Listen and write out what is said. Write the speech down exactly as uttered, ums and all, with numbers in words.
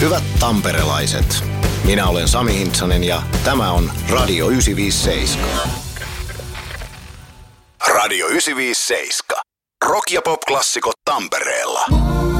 Hyvät tamperelaiset, minä olen Sami Hintsanen ja tämä on Radio yhdeksänsataaviisikymmentäseitsemän. Radio yhdeksänsataaviisikymmentäseitsemän. Rock ja pop-klassikot Tampereella.